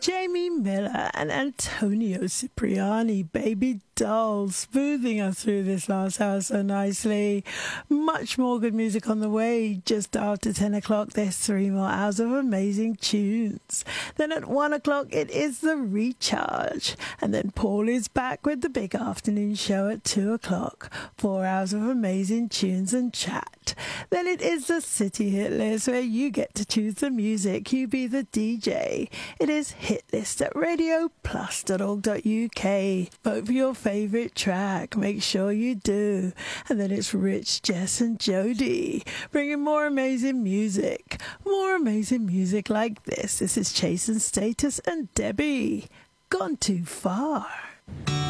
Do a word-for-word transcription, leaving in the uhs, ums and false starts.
Jamie Miller and Antonio Cipriani, Baby Doll, smoothing us through this last hour so nicely. Much more good music on the way. Just after ten o'clock, there's three more hours of amazing tunes. Then at one o'clock, it is The Recharge. And then Paul is back with the big afternoon show at two o'clock. Four hours of amazing tunes and chat. Then it is the City Hit List, where you get to choose the music. You be the D J. It is Hit List at radio plus dot org dot U K. Vote for your favourite track. Make sure you do. And then it's Rich, Jess and Jody, bringing more amazing music. More amazing music like this. This is Chase and Status and Debbie. Gone Too Far.